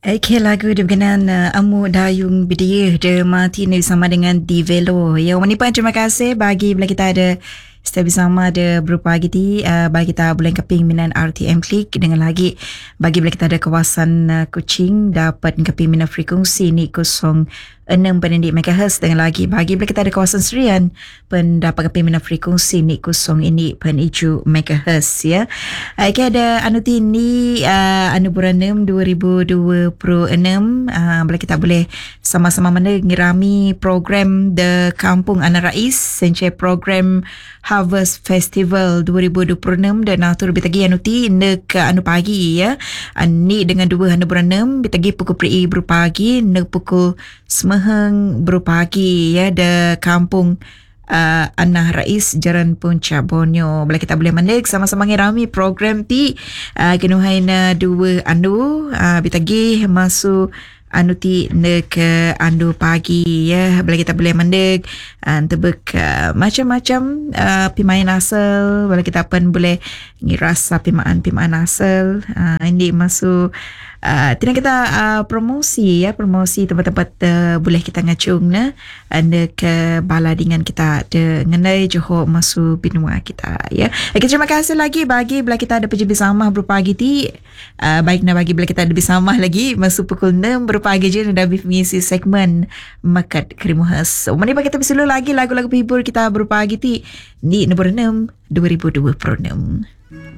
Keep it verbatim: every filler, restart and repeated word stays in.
Okay, lagu dia berkenaan uh, Amu Dayung Bidia dia mati ni bersama dengan Divelo. Ya, Wanipan terima kasih bagi bila kita ada setiap bersama ada berupa pagi ti uh, bagi kita boleh keping minan R T M Klik dengan lagi bagi bila kita ada kawasan uh, Kuching dapat keping minan frekuensi ni kosong enam penendik megahertz dengan lagi bagi bila kita ada kawasan Serian pen dapat keping minan frekuensi ni kosong ini pen tujuh megahertz ya. Okay, ada anu ti ni uh, anu bulan enam dua ribu dua puluh enam uh, bila kita boleh sama-sama mengerami program The Kampung Anak Rais sencai program Harvest Festival dua ribu dua puluh enam dan atur bitagi anu ti nek anu pagi ya. Ni dengan dua anu bulan enam bitagi pukul pri berpagi nek pukul semeheng berpagi ya The Kampung Uh, Anak Rais Jalan Puncak Borneo. Bila kita boleh menek sama-sama ngirami program ti uh, kenuhain uh, dua andu uh, bitagi masuk anu ti nek uh, andu pagi ya. Bila kita boleh menek uh, tebek uh, macam-macam uh, pimain asal. Bila kita pun boleh ngirasa pimaan-pimaan asal uh, ini masuk Uh, tidak kita uh, promosi ya promosi tempat-tempat uh, boleh kita ngacung na anda ke bala dengan kita de ngenai Johor masuk benua kita ya. Okay, terima kasih lagi bagi bila kita ada pergi bersama berpagi ti uh, baik na bagi bila kita ada bersama lagi masuk pukul enam berpagi je dah mengisi segmen Mekat Krimuhas. Mari bagi kita bersulu lagi lagu-lagu hibur kita berpagi ti ni nombor enam dua ribu dua puluh enam.